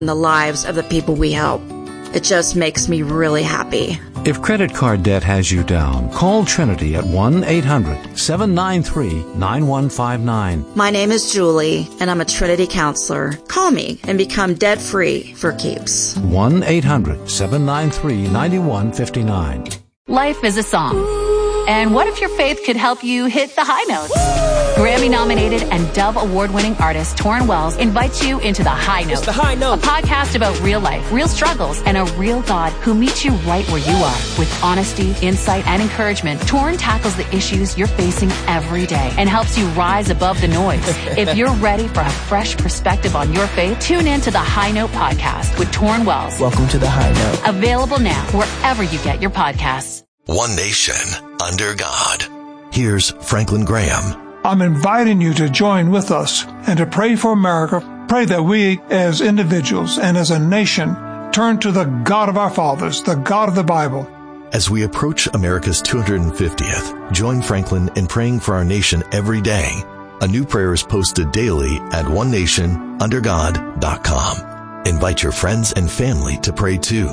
in the lives of the people we help. It just makes me really happy. If credit card debt has you down, call Trinity at 1-800-793-9159. My name is Julie, and I'm a Trinity counselor. Call me and become debt-free for keeps. 1-800-793-9159. Life is a song. And what if your faith could help you hit the high notes? Grammy-nominated and Dove Award-winning artist Torrin Wells invites you into The High Note. It's The High Note. A podcast about real life, real struggles, and a real God who meets you right where you are. With honesty, insight, and encouragement, Torrin tackles the issues you're facing every day and helps you rise above the noise. If you're ready for a fresh perspective on your faith, tune in to The High Note podcast with Torrin Wells. Welcome to The High Note. Available now wherever you get your podcasts. One nation under God. Here's Franklin Graham. I'm inviting you to join with us and to pray for America. Pray that we as individuals and as a nation turn to the God of our fathers, the God of the Bible. As we approach America's 250th, join Franklin in praying for our nation every day. A new prayer is posted daily at onenationundergod.com. Invite your friends and family to pray too.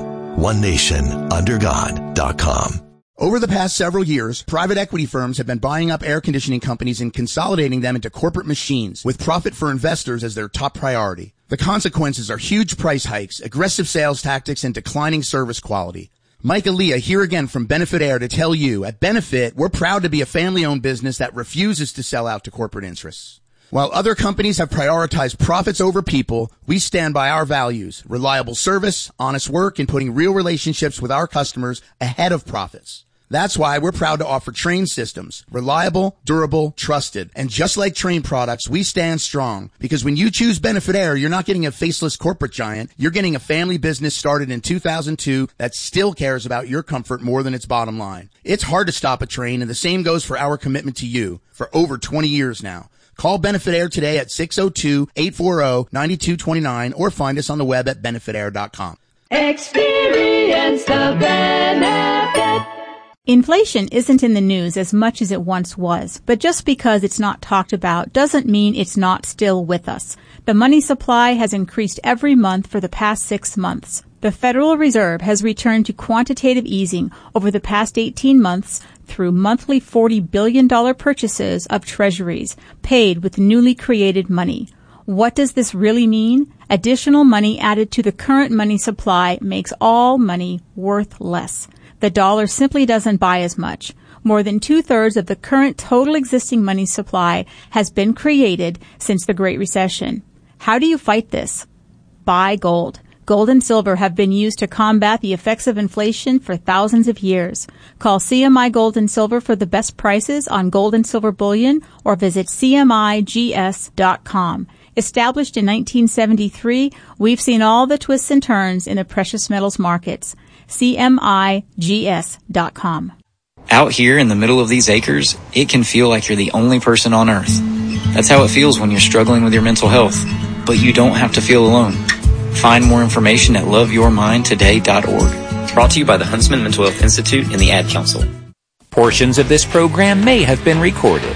onenationundergod.com. Over the past several years, private equity firms have been buying up air conditioning companies and consolidating them into corporate machines with profit for investors as their top priority. The consequences are huge price hikes, aggressive sales tactics, and declining service quality. Mike Aaliyah here again from Benefit Air to tell you, at Benefit, we're proud to be a family-owned business that refuses to sell out to corporate interests. While other companies have prioritized profits over people, we stand by our values, reliable service, honest work, and putting real relationships with our customers ahead of profits. That's why we're proud to offer Trane systems. Reliable, durable, trusted. And just like Trane products, we stand strong. Because when you choose Benefit Air, you're not getting a faceless corporate giant. You're getting a family business started in 2002 that still cares about your comfort more than its bottom line. It's hard to stop a train, and the same goes for our commitment to you for over 20 years now. Call Benefit Air today at 602-840-9229 or find us on the web at benefitair.com. Experience the benefit. Inflation isn't in the news as much as it once was, but just because it's not talked about doesn't mean it's not still with us. The money supply has increased every month for the past 6 months. The Federal Reserve has returned to quantitative easing over the past 18 months through monthly $40 billion purchases of treasuries paid with newly created money. What does this really mean? Additional money added to the current money supply makes all money worth less. The dollar simply doesn't buy as much. More than 2/3 of the current total existing money supply has been created since the Great Recession. How do you fight this? Buy gold. Gold and silver have been used to combat the effects of inflation for thousands of years. Call CMI Gold and Silver for the best prices on gold and silver bullion or visit CMIGS.com. Established in 1973, we've seen all the twists and turns in the precious metals markets. CMIGS.com. Out here in the middle of these acres, it can feel like you're the only person on earth. That's how it feels when you're struggling with your mental health. But you don't have to feel alone. Find more information at loveyourmindtoday.org. Brought to you by the Huntsman Mental Health Institute and the Ad Council. Portions of this program may have been recorded.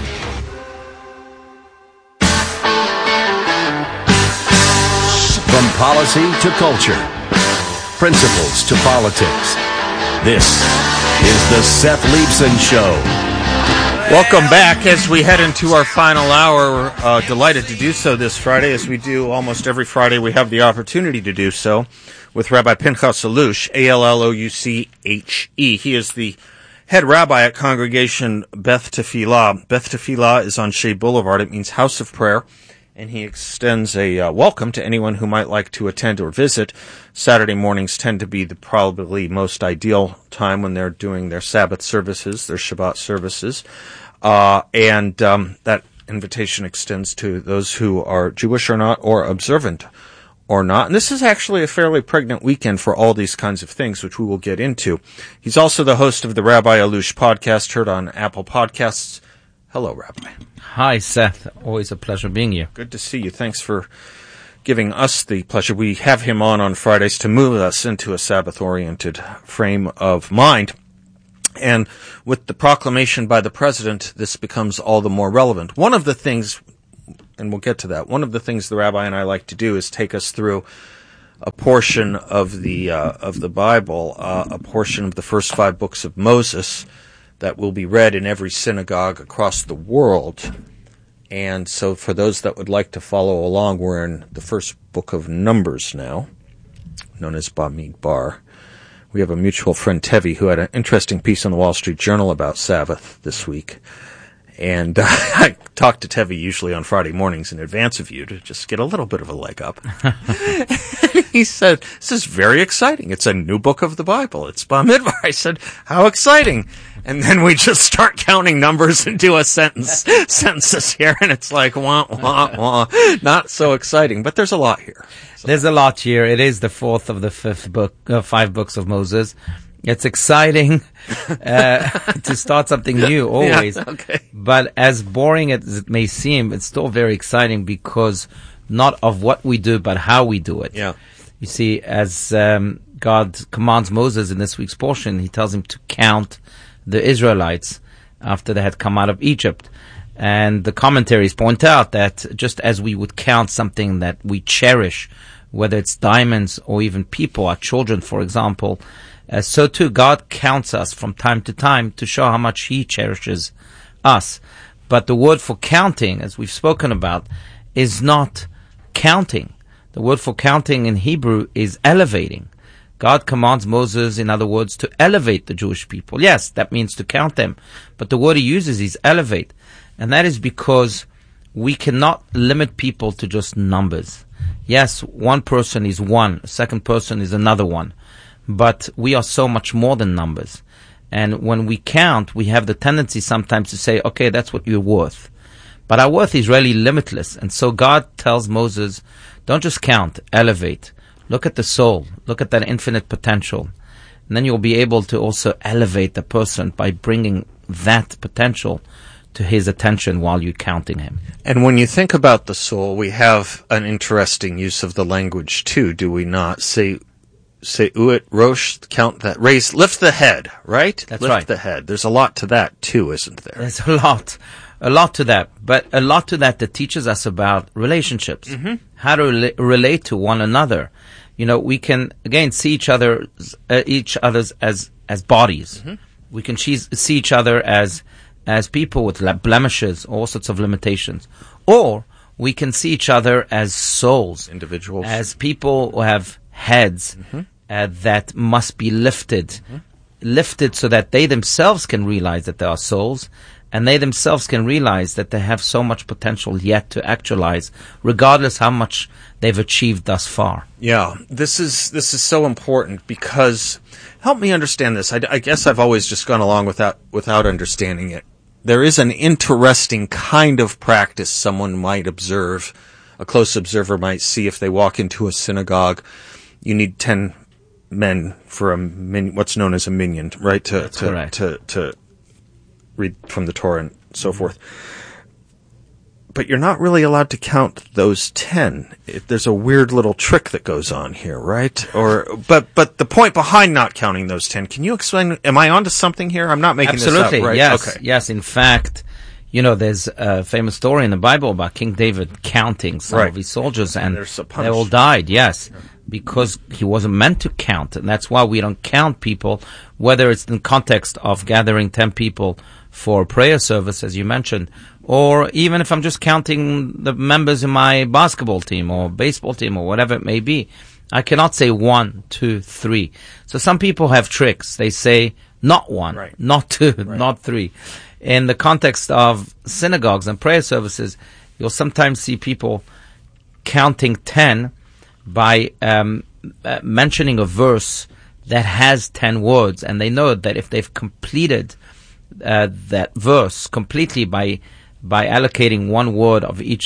From policy to culture, principles to politics, this is the Seth Leibsohn Show. Welcome back as we head into our final hour. We're delighted to do so this Friday, as we do almost every Friday. We have the opportunity to do so with Rabbi Pinchas Allouche, Allouche. He is the head rabbi at Congregation Beth Tefillah. Beth Tefillah is on Shea Boulevard. It means house of prayer. And he extends a welcome to anyone who might like to attend or visit. Saturday mornings tend to be the probably most ideal time when they're doing their Sabbath services, their Shabbat services. And that invitation extends to those who are Jewish or not, or observant or not. And this is actually a fairly pregnant weekend for all these kinds of things, which we will get into. He's also the host of the Rabbi Allouche podcast, heard on Apple Podcasts. Hello, Rabbi. Hi, Seth. Always a pleasure being here. Good to see you. Thanks for giving us the pleasure. We have him on Fridays to move us into a Sabbath-oriented frame of mind. And with the proclamation by the president, this becomes all the more relevant. One of the things, and we'll get to that, one of the things the rabbi and I like to do is take us through a portion of the Bible, a portion of the first 5 books of Moses that will be read in every synagogue across the world. And so for those that would like to follow along, we're in the first book of Numbers now, known as Bamidbar. We have a mutual friend, Tevi, who had an interesting piece on the Wall Street Journal about Sabbath this week. And I talk to Tevi usually on Friday mornings in advance of you to just get a little bit of a leg up. He said, "This is very exciting. It's a new book of the Bible. It's Bamidbar." I said, "How exciting." And then we just start counting numbers and do a sentences here, and it's like, wah, wah, wah. Not so exciting, but there's a lot here. So. There's a lot here. It is the 4th of the 5 books of Moses. It's exciting to start something new, always. Yeah, okay. But as boring as it may seem, it's still very exciting because not of what we do, but how we do it. Yeah. You see, as God commands Moses in this week's portion, he tells him to count the Israelites after they had come out of Egypt. And the commentaries point out that just as we would count something that we cherish, whether it's diamonds or even people, our children, for example, so too God counts us from time to time to show how much he cherishes us. But the word for counting, as we've spoken about, is not counting. The word for counting in Hebrew is elevating. God commands Moses, in other words, to elevate the Jewish people. Yes, that means to count them. But the word he uses is elevate. And that is because we cannot limit people to just numbers. Yes, one person is one, a second person is another one. But we are so much more than numbers. And when we count, we have the tendency sometimes to say, okay, that's what you're worth. But our worth is really limitless. And so God tells Moses, don't just count, elevate. Look at the soul. Look at that infinite potential. And then you'll be able to also elevate the person by bringing that potential to his attention while you're counting him. And when you think about the soul, we have an interesting use of the language too, do we not? Say Uit Rosh, count that, raise, lift the head, right? That's lift right. Lift the head. There's a lot to that too, isn't there? There's a lot to that, but a lot to that teaches us about relationships, how to relate to one another. You know, we can again see each other's as bodies. We can see each other as people with blemishes, all sorts of limitations, or we can see each other as souls, individuals, as people who have heads that must be lifted so that they themselves can realize that they are souls, and they themselves can realize that they have so much potential yet to actualize, regardless how much they've achieved thus far. Yeah, this is so important because, help me understand this. I guess I've always just gone along without understanding it. There is an interesting kind of practice someone might observe, a close observer might see if they walk into a synagogue. You need 10 men for what's known as a minyan, right? To read from the Torah and so forth. But you're not really allowed to count those 10. There's a weird little trick that goes on here, right? But the point behind not counting those 10, can you explain? Am I onto something here? I'm not making Absolutely, this up, right? Yes, okay. Yes. In fact, you know, there's a famous story in the Bible about King David counting some of his soldiers, and they all died. Yes. Because he wasn't meant to count, and that's why we don't count people, whether it's in context of gathering 10 people for a prayer service, as you mentioned, or even if I'm just counting the members in my basketball team or baseball team or whatever it may be. I cannot say 1, 2, 3. So some people have tricks. They say not 1, not 2, not 3. In the context of synagogues and prayer services, you'll sometimes see people counting 10 by mentioning a verse that has 10 words, and they know that if they've completed that verse completely by allocating one word of each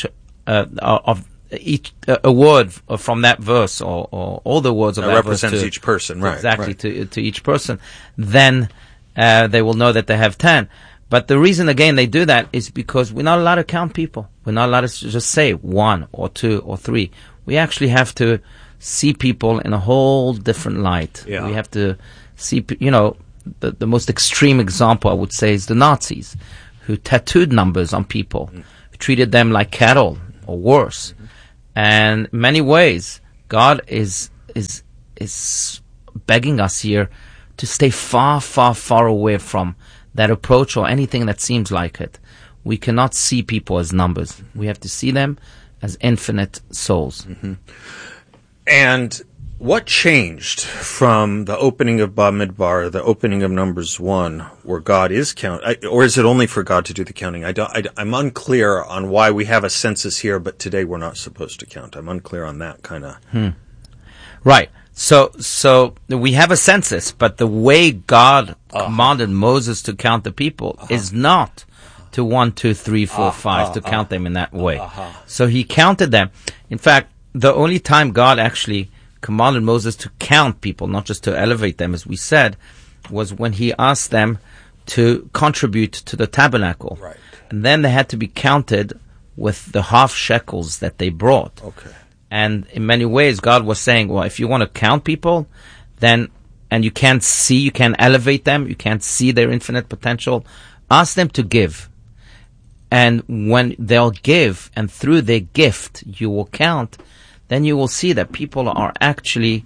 a word from that verse, or all the words of that represents verse each person, right? Exactly, to each person, then they will know that they have 10. But the reason, again, they do that is because we're not allowed to count people. We're not allowed to just say 1 or 2 or 3. We actually have to see people in a whole different light. Yeah. We have to see, you know, the most extreme example I would say is the Nazis, who tattooed numbers on people, who treated them like cattle or worse. And in many ways, God is is begging us here to stay far, far, far away from that approach or anything that seems like it. We cannot see people as numbers. We have to see them as infinite souls. Mm-hmm. And what changed from the opening of Bamidbar, the opening of Numbers 1, where God is counting, or is it only for God to do the counting? I'm unclear on why we have a census here, but today we're not supposed to count. I'm unclear on that kind of. Right. So we have a census, but the way God commanded Moses to count the people is not to 1, 2, 3, 4, 5 to count them in that way. So he counted them. In fact, the only time God actually commanded Moses to count people, not just to elevate them, as we said, was when he asked them to contribute to the tabernacle. Right. And then they had to be counted with the half shekels that they brought. Okay. And in many ways, God was saying, well, if you want to count people, then, and you can't elevate them, you can't see their infinite potential, ask them to give. And when they'll give, and through their gift you will count, then you will see that people are actually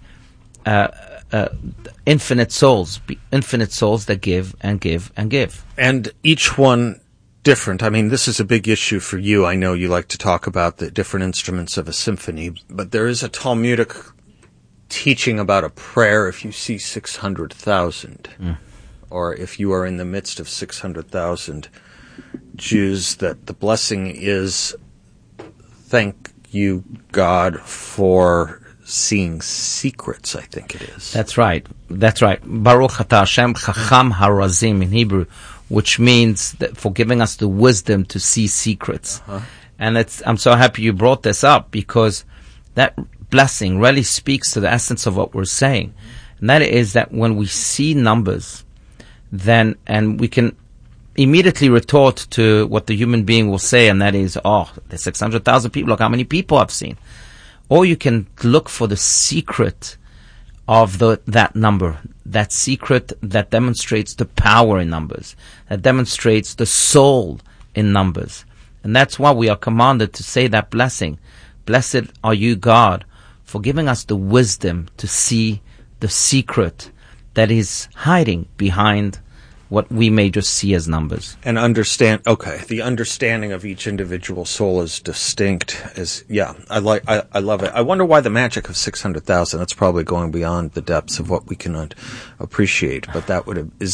infinite souls that give and give and give. And each one different. I mean, this is a big issue for you. I know you like to talk about the different instruments of a symphony, but there is a Talmudic teaching about a prayer if you see 600,000, or if you are in the midst of 600,000 Jews, that the blessing is, thank you, God, for seeing secrets, I think it is. That's right. Baruch Atah Hashem Chacham Harazim in Hebrew, which means that for giving us the wisdom to see secrets. And I'm so happy you brought this up, because that blessing really speaks to the essence of what we're saying. And that is that when we see numbers, then, and we can immediately retort to what the human being will say, and that is, there's 600,000 people, look how many people I've seen. Or you can look for the secret of that number, that secret that demonstrates the power in numbers, that demonstrates the soul in numbers. And that's why we are commanded to say that blessing. Blessed are you, God, for giving us the wisdom to see the secret that is hiding behind what we may just see as numbers. And the understanding of each individual soul is distinct. I love it. I wonder why the magic of 600,000, that's probably going beyond the depths of what we can appreciate, but that would, it's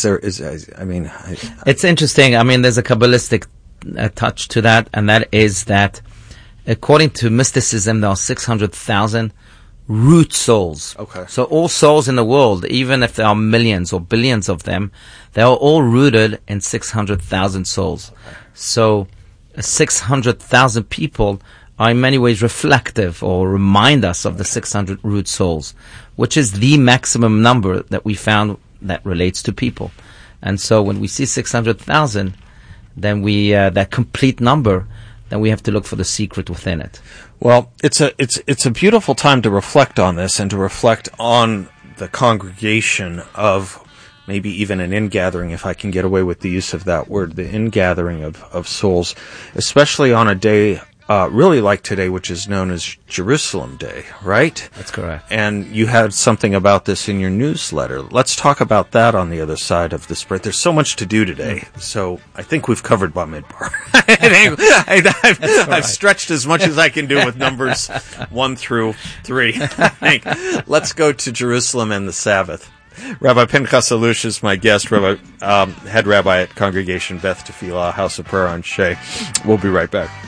interesting. I mean, there's a Kabbalistic touch to that, and that is that according to mysticism, there are 600,000 root souls. Okay. So all souls in the world, even if there are millions or billions of them, they are all rooted in 600,000 souls. Okay. So 600,000 people are in many ways reflective or remind us of the 600 root souls, which is the maximum number that we found that relates to people. And so when we see 600,000, then that complete number, then we have to look for the secret within it. Well, it's a beautiful time to reflect on this, and to reflect on the congregation of maybe even an ingathering, if I can get away with the use of that word, the ingathering of souls, especially on a day really like today, which is known as Jerusalem Day, right? That's correct. And you had something about this in your newsletter. Let's talk about that on the other side of this break. There's so much to do today, so I think we've covered Bamidbar. I've stretched as much as I can do with numbers 1 through 3. Let's go to Jerusalem and the Sabbath. Rabbi Pinchas Alush is my guest, head rabbi at Congregation Beth Tefillah, House of Prayer on Shea. We'll be right back.